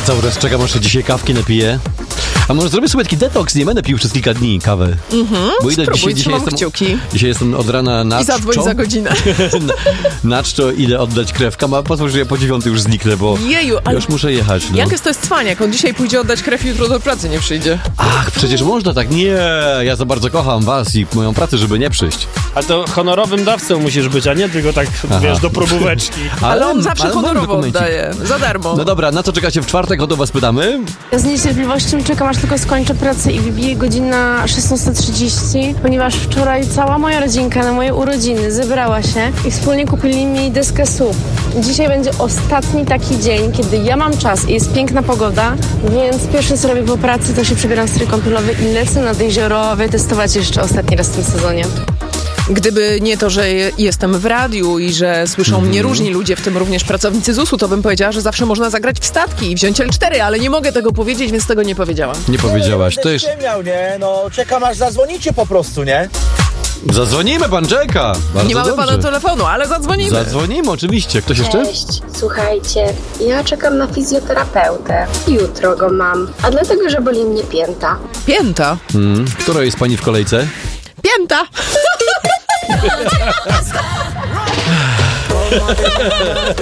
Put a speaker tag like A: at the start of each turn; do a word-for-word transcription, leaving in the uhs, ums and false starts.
A: Cały czas czekam, aż się dzisiaj kawki napiję. A może zrobię sobie taki detoks, nie będę pił przez kilka dni kawy.
B: Mhm,
A: Bo idę
B: spróbuj,
A: dzisiaj, dzisiaj,
B: trzymam
A: jestem,
B: kciuki.
A: dzisiaj jestem od rana na
B: I zadzwoń
A: czczo.
B: za godzinę.
A: na, na czczo idę oddać krew. A pozwól, że ja po dziewiątej już zniknę, bo
B: Jeju,
A: ja
B: ale
A: już muszę jechać. No.
B: Jankes to jest cwaniak, on dzisiaj pójdzie oddać krew i jutro do pracy nie przyjdzie.
A: Ach, przecież można tak. Nie, ja za bardzo kocham was i moją pracę, żeby nie przyjść.
C: A to honorowym dawcą musisz być, a nie tylko tak,
A: Aha.
C: wiesz, do próbóweczki.
B: Ale on zawsze
A: ale mam
B: honorowo
A: dokumencik.
B: oddaje, za darmo.
A: No dobra, na co czekacie w czwartek? O to was pytamy.
D: Ja z niecierpliwością czekam, aż tylko skończę pracę i wybije godzina szesnasta trzydzieści, ponieważ wczoraj cała moja rodzinka na moje urodziny zebrała się i wspólnie kupili mi deskę S U P. Dzisiaj będzie ostatni taki dzień, kiedy ja mam czas i jest piękna pogoda, więc pierwsze co robię po pracy, to się przebieram w strój kąpielowy i lecę nad jezioro wytestować jeszcze ostatni raz w tym sezonie.
B: Gdyby nie to, że jestem w radiu i że słyszą
A: Mhm.
B: mnie różni ludzie, w tym również pracownicy Z U S u, to bym powiedziała, że zawsze można zagrać w statki i wziąć L cztery, ale nie mogę tego powiedzieć, więc tego nie powiedziałam.
A: Nie powiedziałaś. To
E: Będę
A: już...
E: ściemniał, nie? No, czekam aż zadzwonicie po prostu, nie?
A: Zadzwonimy, pan czeka. Bardzo
B: Nie mamy
A: dobrze.
B: pana telefonu, ale zadzwonimy.
A: Zadzwonimy, oczywiście. Ktoś jeszcze?
F: Cześć, słuchajcie, ja czekam na fizjoterapeutę. Jutro go mam, a dlatego, że boli mnie pięta.
B: Pięta.
A: Hmm. Która jest pani w kolejce?
B: Pięta.